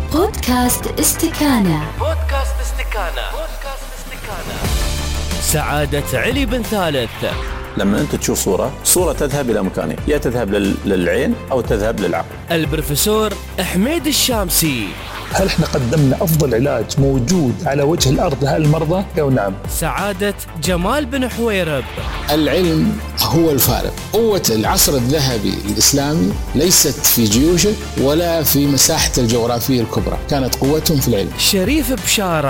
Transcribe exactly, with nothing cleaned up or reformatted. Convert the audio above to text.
بودكاست استكانة. بودكاست استكانة. بودكاست استكانة. سعادة علي بن ثالث. لما أنت تشوف صورة صورة تذهب إلى مكانين، يا تذهب للعين أو تذهب للعقل. البروفيسور حميد الشامسي. هل احنا قدمنا أفضل علاج موجود على وجه الأرض لهالمرضى؟ أو نعم. سعادة جمال بن حويرب. العلم هو الفارق. قوة العصر الذهبي الإسلامي ليست في جيوشه ولا في مساحة الجغرافية الكبرى، كانت قوتهم في العلم. شريف بشارة.